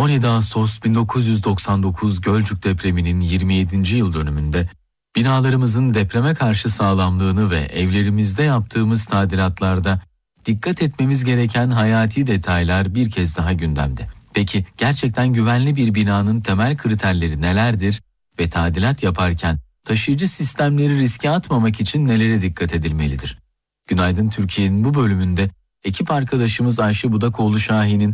17 Ağustos 1999 Gölcük depreminin 27. yıl dönümünde binalarımızın depreme karşı sağlamlığını ve evlerimizde yaptığımız tadilatlarda dikkat etmemiz gereken hayati detaylar bir kez daha gündemde. Peki gerçekten güvenli bir binanın temel kriterleri nelerdir ve tadilat yaparken taşıyıcı sistemleri riske atmamak için nelere dikkat edilmelidir? Günaydın Türkiye'nin bu bölümünde ekip arkadaşımız Ayşe Budakoğlu Şahin'in